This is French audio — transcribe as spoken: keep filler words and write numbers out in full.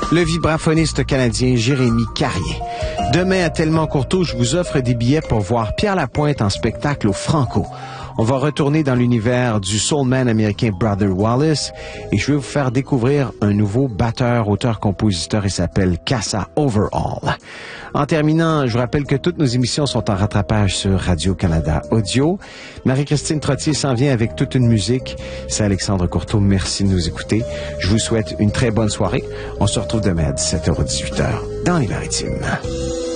le vibraphoniste canadien Jérémy Carrier. Demain, à Tellement Courteau, je vous offre des billets pour voir Pierre Lapointe en spectacle au Franco. On va retourner dans l'univers du soulman américain Brother Wallace et je vais vous faire découvrir un nouveau batteur, auteur, compositeur. Il s'appelle Casa Overall. En terminant, je vous rappelle que toutes nos émissions sont en rattrapage sur Radio-Canada Audio. Marie-Christine Trottier s'en vient avec toute une musique. C'est Alexandre Courteau. Merci de nous écouter. Je vous souhaite une très bonne soirée. On se retrouve demain à dix-sept heures ou dix-huit heures dans les Maritimes.